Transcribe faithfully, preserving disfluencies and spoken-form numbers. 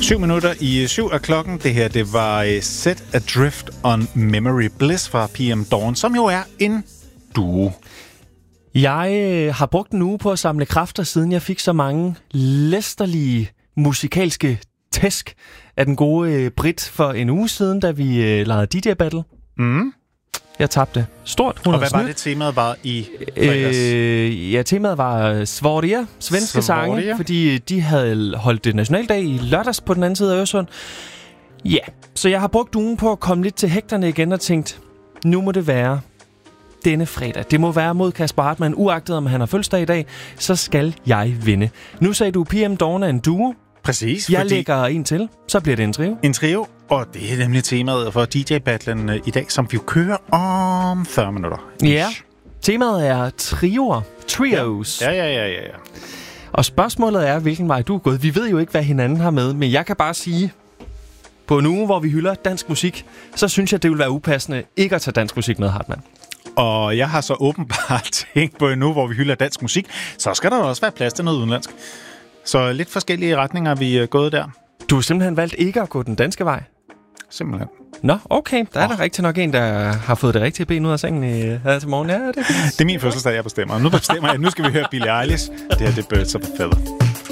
Syv minutter i syv af klokken. Det her, det var Set Adrift on Memory Bliss fra P M Dawn, som jo er en duo. Jeg øh, har brugt en uge på at samle kræfter, siden jeg fik så mange læsterlige musikalske tæsk af den gode øh, Brit for en uge siden, da vi øh, lavede D J-battle. Mm. Jeg tabte stort. Og hvad var det, temaet var i fredags? Øh, ja, temaet var Svordia, svenske Svordia. sange, fordi de havde holdt det nationaldag i lørdags på den anden side af Øresund. Ja, så jeg har brugt ugen på at komme lidt til hægterne igen og tænkt, nu må det være denne fredag. Det må være mod Kasper Hartmann, uagtet om han har fødselsdag i dag, så skal jeg vinde. Nu sagde du, P M Dawn er en duo. Præcis. Jeg lægger en til, så bliver det en trio. En trio, og det er nemlig temaet for D J-battlen i dag, som vi jo kører om fyrre minutter. Ja, temaet er trioer, trios. Ja, ja, ja, ja, ja. Og spørgsmålet er, hvilken vej du er gået. Vi ved jo ikke, hvad hinanden har med, men jeg kan bare sige, på en uge, hvor vi hylder dansk musik, så synes jeg, det vil være upassende ikke at tage dansk musik med, Hartmann. Og jeg har så åbenbart tænkt på en uge, hvor vi hylder dansk musik, så skal der også være plads til noget udenlandsk. Så lidt forskellige retninger vi er gået der. Du har simpelthen valgt ikke at gå den danske vej? Simpelthen. Nå, okay. Der er oh. der rigtig nok en, der har fået det rigtige ben ud af sengen i, her til morgen. Ja, det, det er min fødselsdag, jeg bestemmer. Nu bestemmer jeg, nu skal vi høre Billie Eilish. Det her, det er Birds of a Feather.